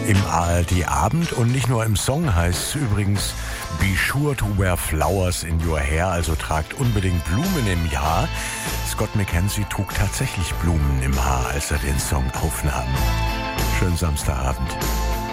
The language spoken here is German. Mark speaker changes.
Speaker 1: im ARD-Abend und nicht nur im Song heißt es übrigens Be sure to wear flowers in your hair, also tragt unbedingt Blumen im Haar. Scott McKenzie trug tatsächlich Blumen im Haar, als er den Song aufnahm. Schönen Samstagabend.